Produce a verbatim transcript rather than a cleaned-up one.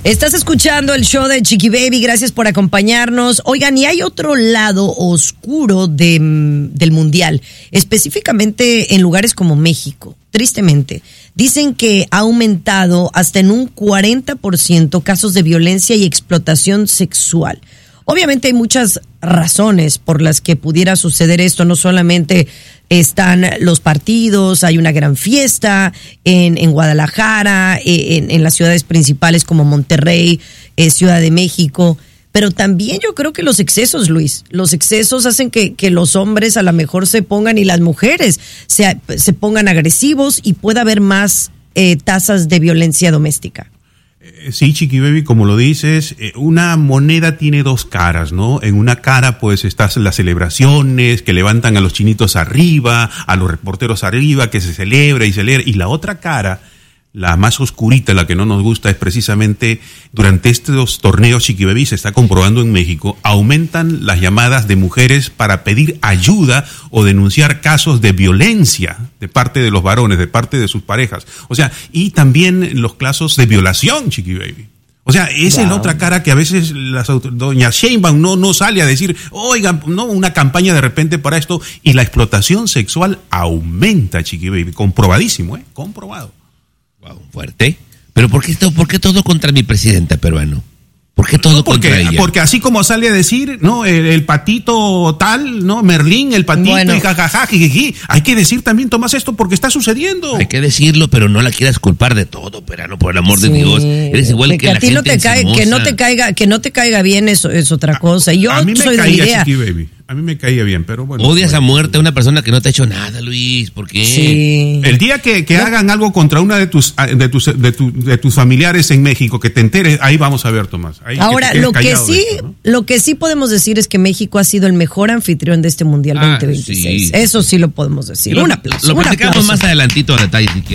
Estás escuchando el show de Chiqui Baby, gracias por acompañarnos. Oigan, y hay otro lado oscuro de, del mundial, específicamente en lugares como México, tristemente. Dicen que ha aumentado hasta en un cuarenta por ciento casos de violencia y explotación sexual. Obviamente hay muchas razones por las que pudiera suceder esto, no solamente están los partidos, hay una gran fiesta en, en Guadalajara, en, en las ciudades principales como Monterrey, eh, Ciudad de México, pero también yo creo que los excesos, Luis, los excesos hacen que, que los hombres a lo mejor se pongan y las mujeres se, se pongan agresivos y pueda haber más eh, tasas de violencia doméstica. Sí, Chiqui Baby, como lo dices, una moneda tiene dos caras, ¿no? En una cara, pues, están las celebraciones que levantan a los chinitos arriba, a los reporteros arriba, que se celebra y celebra. Y la otra cara, la más oscurita, la que no nos gusta, es precisamente durante estos torneos, Chiqui Baby, se está comprobando en México, aumentan las llamadas de mujeres para pedir ayuda o denunciar casos de violencia de parte de los varones, de parte de sus parejas. O sea, y también los casos de violación, Chiqui Baby. O sea, esa wow. es la otra cara que a veces las doña Sheinbaum no, no sale a decir, oigan, no, una campaña de repente para esto, y la explotación sexual aumenta, Chiqui Baby, comprobadísimo, ¿eh? Comprobado. Wow, fuerte. Pero ¿por qué, todo, ¿por qué todo contra mi presidenta peruano? ¿Por qué todo no, porque, contra ella? Porque así como sale a decir, ¿no? El, el patito tal, ¿no? Merlín, el patito bueno. y jajaja, jijiji. Hay que decir también, Tomás, esto porque está sucediendo. Hay que decirlo, pero no la quieras culpar de todo, Perano, por el amor sí. de Dios. Eres igual que, que la a ti no te cae, que no te caiga, que no te caiga bien eso es otra cosa. Yo a, a mí soy me caía, de idea. Chiqui Baby. A mí me caía bien, pero bueno. Odias bueno. a muerte a una persona que no te ha hecho nada, Luis. ¿Por qué? Sí. El día que, que no. hagan algo contra una de tus de tus de, tu, de tus familiares en México, que te enteres, ahí vamos a ver, Tomás. Ahí Ahora, que lo que sí, esto, ¿no? lo que sí podemos decir es que México ha sido el mejor anfitrión de este Mundial ah, veinte veintiséis. Sí. Eso sí lo podemos decir. Lo, un aplauso. Lo un platicamos aplauso. más adelantito a detalle si quieres.